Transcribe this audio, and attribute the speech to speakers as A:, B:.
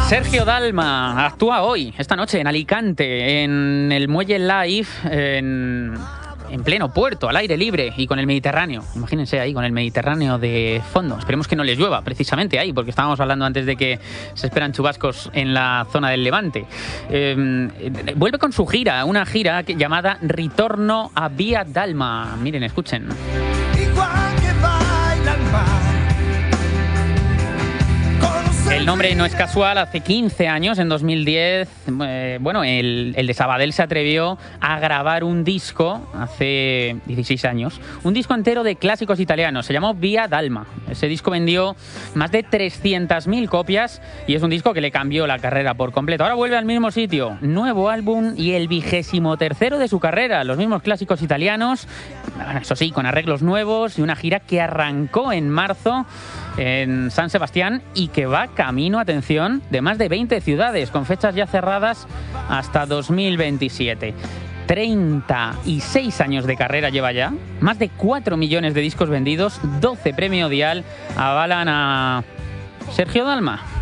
A: Sergio Dalma actúa hoy, esta noche, en Alicante, en el Muelle Live, en pleno puerto, al aire libre y con el Mediterráneo. Imagínense ahí, con el Mediterráneo de fondo. Esperemos que no les llueva, precisamente ahí, porque estábamos hablando antes de que se esperan chubascos en la zona del Levante. Vuelve con su gira, una gira llamada Ritorno a Via Dalma. Miren, escuchen.
B: Igual que baila el mar.
A: El nombre no es casual. Hace 15 años, en 2010, el de Sabadell se atrevió a grabar un disco, hace 16 años, un disco entero de clásicos italianos. Se llamó Via Dalma. Ese disco vendió más de 300.000 copias y es un disco que le cambió la carrera por completo. Ahora vuelve al mismo sitio, nuevo álbum y el 23º de su carrera. Los mismos clásicos italianos, eso sí, con arreglos nuevos y una gira que arrancó en marzo en San Sebastián y que va camino, atención, de más de 20 ciudades, con fechas ya cerradas hasta 2027. 36 años de carrera lleva ya, más de 4 millones de discos vendidos, 12 premio Dial avalan a Sergio Dalma.